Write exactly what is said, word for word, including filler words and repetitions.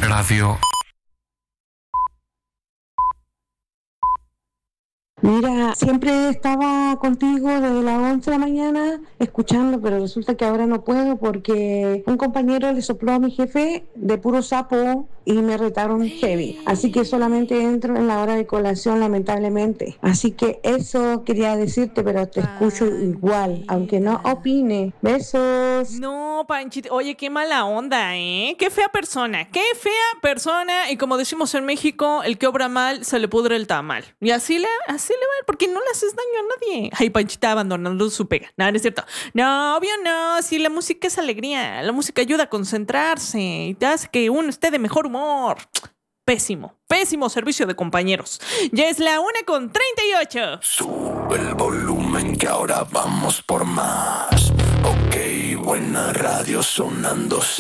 Radio. Mira, siempre estaba contigo desde las once de la mañana escuchando, pero resulta que ahora no puedo porque un compañero le sopló a mi jefe de puro sapo y me retaron heavy. Así que solamente entro en la hora de colación, lamentablemente. Así que eso quería decirte, pero te escucho igual, aunque no opine. Besos. No, Panchito, oye, qué mala onda, ¿eh? Qué fea persona, qué fea persona. Y como decimos en México, el que obra mal se le pudre el tamal. Y así le, así le va, porque no le haces daño a nadie. Ay, Panchita abandonando su pega. No, no es cierto. No, obvio no. Sí, la música es alegría. La música ayuda a concentrarse y te hace que uno esté de mejor humor. Pésimo, pésimo servicio de compañeros. Ya es la una con treinta y ocho. Sube el volumen que ahora vamos por más. Ok, buena radio sonando.